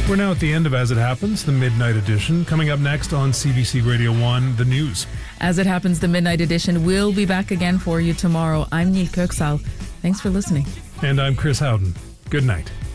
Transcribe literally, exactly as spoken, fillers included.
We're now at the end of As It Happens, the Midnight Edition. Coming up next on C B C Radio one, the news. As It Happens, the Midnight Edition will be back again for you tomorrow. I'm Neil Kirksall. Thanks for listening. And I'm Chris Howden. Good night.